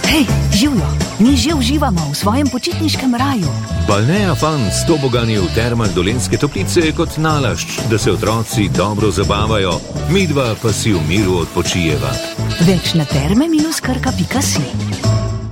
Hej, živjo, mi že uživamo v svojem počitniškem raju. Balnea Fun s tobogani v termah Dolenjske Toplice je kot nalašč, da se otroci dobro zabavajo, midva pa si v miru odpočijeva. Več na terme-krka.si.